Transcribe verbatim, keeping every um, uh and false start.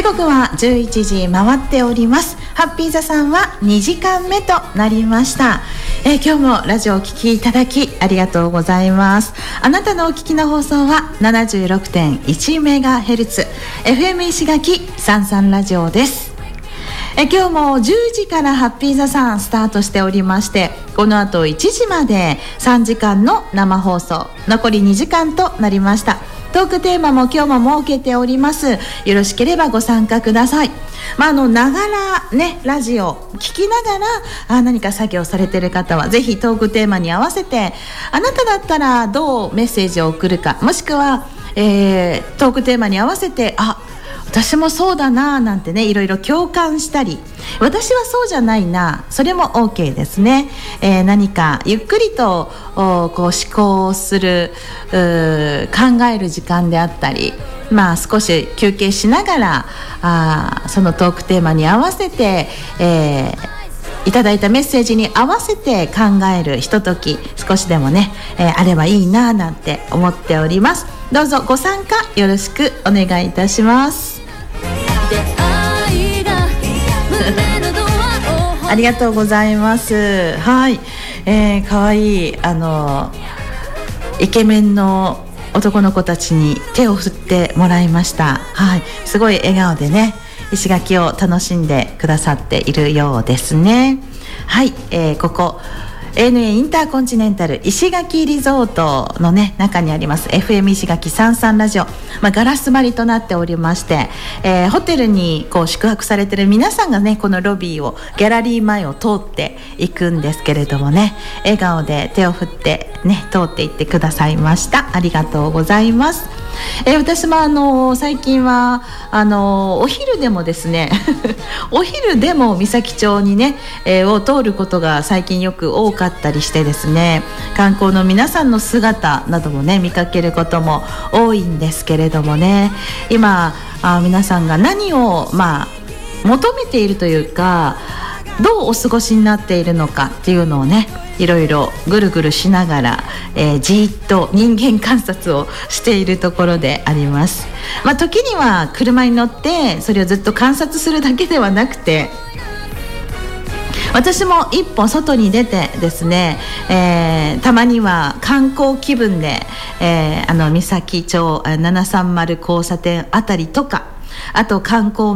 刻はじゅういちじ回っております。ハッピー座さんはにじかんめとなりました。えー、今日もラジオをお聞きいただきありがとうございます。あなたのお聞きの放送は ななじゅうろくてんいちメガヘルツ エフエム 石垣さんさんラジオです。え今日もじゅうじからハッピー座さんスタートしておりまして、この後いちじまでさんじかんの生放送、残りにじかんとなりました。トークテーマも今日も設けております。よろしければご参加ください。まあ、あのながらねラジオ聞きながらあ何か作業されている方はぜひトークテーマに合わせて、あなただったらどうメッセージを送るか、もしくは、えー、トークテーマに合わせてあ私もそうだななんてね、いろいろ共感したり、私はそうじゃないな、それも OK ですね。えー、何かゆっくりとこう思考する考える時間であったり、まあ少し休憩しながらあそのトークテーマに合わせて、えー、いただいたメッセージに合わせて考えるひととき、少しでもね、えー、あればいいななんて思っております。どうぞご参加よろしくお願いいたします。ありがとうございます。はい、えー、かわいいあのイケメンの男の子たちに手を振ってもらいました。はい、すごい笑顔でね石垣を楽しんでくださっているようですね。はい、えー、ここエーエヌエー インターコンチネンタル石垣リゾートの、ね、中にあります エフエム 石垣さんさんラジオ、まあ、ガラス張りとなっておりまして、えー、ホテルにこう宿泊されている皆さんがねこのロビーをギャラリー前を通っていくんですけれどもね、笑顔で手を振ってね通っていってくださいました。ありがとうございます。えー、私もあのー、最近はあのー、お昼でもですねお昼でも三崎町にね、えー、を通ることが最近よく多かったりしてですね、観光の皆さんの姿などもね見かけることも多いんですけれどもね、今あ皆さんが何をまあ求めているというか、どうお過ごしになっているのかっていうのをねいろいろぐるぐるしながら、えー、じーっと人間観察をしているところであります。まあ、時には車に乗ってそれをずっと観察するだけではなくて、私も一歩外に出てですね、えー、たまには観光気分で、えー、あの三崎町ななさんまる交差点あたりとか、あと観光